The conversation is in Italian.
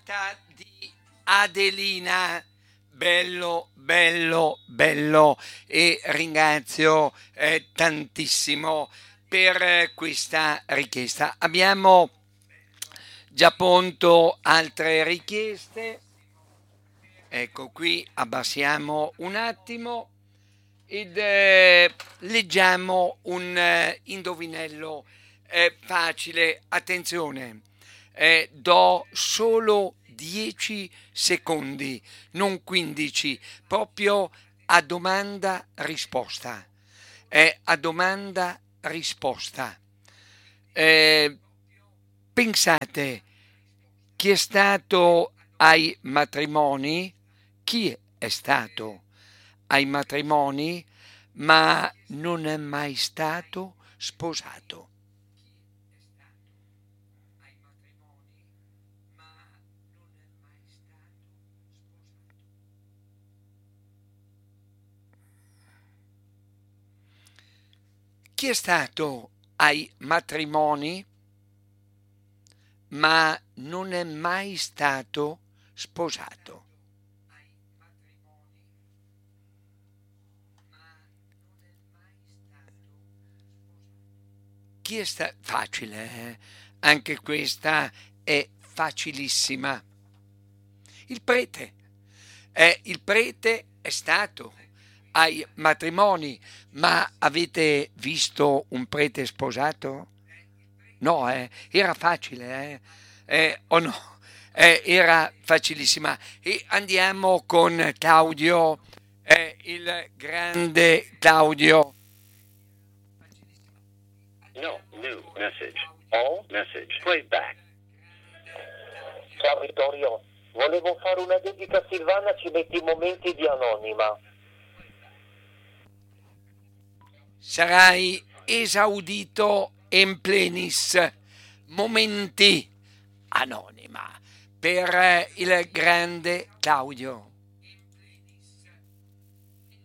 tratta di Adelina. Bello, bello, bello, e ringrazio tantissimo per questa richiesta. Abbiamo già pronto altre richieste. Ecco qui, abbassiamo un attimo ed leggiamo un indovinello facile. Attenzione, do solo 10 secondi, non 15, proprio a domanda risposta. A domanda risposta. Pensate, chi è stato ai matrimoni? Chi è stato ai matrimoni ma non è mai stato sposato? Chi è stato ai matrimoni ma non è mai stato sposato? Chi è stato? Facile, eh? Anche questa è facilissima. Il prete. Il prete è stato ai matrimoni, ma avete visto un prete sposato? No, era facile, o no? Era facilissima. E andiamo con Claudio, il grande Claudio. No, new message. All message. Playback. Ciao Vittorio, volevo fare una dedica a Silvana, ci metti i momenti di anonima. Sarai esaudito en plenis, momenti anonima per il grande Claudio.